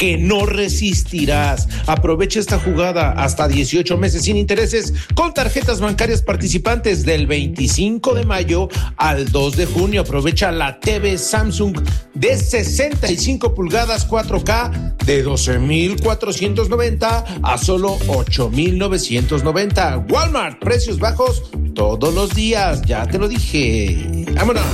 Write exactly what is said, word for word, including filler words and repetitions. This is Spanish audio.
que no resistirás. Aprovecha esta jugada hasta dieciocho meses sin intereses con tarjetas bancarias participantes del veinticinco de mayo al dos de junio. Aprovecha la T V Samsung de sesenta y cinco pulgadas cuatro K de doce mil cuatrocientos noventa a solo ocho mil novecientos noventa. Walmart, precios bajos todos los días, ya te lo dije. ¡Vámonos!